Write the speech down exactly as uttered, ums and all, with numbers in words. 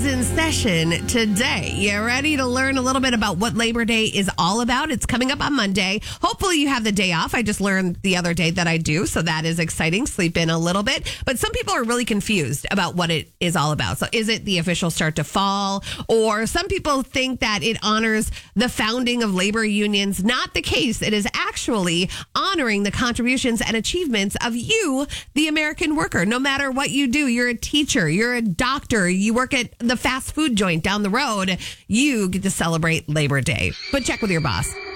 in session today. You ready to learn a little bit about what Labor Day is all about? It's coming up on Monday. Hopefully you have the day off. I just learned the other day that I do, so that is exciting. Sleep in a little bit. But some people are really confused about what it is all about. So is it the official start to fall? Or some people think that it honors the founding of labor unions. Not the case. It is actually honoring the contributions and achievements of you, the American worker. No matter what you do, you're a teacher, you're a doctor, you work at the fast food joint down the road, you get to celebrate Labor Day. But check with your boss.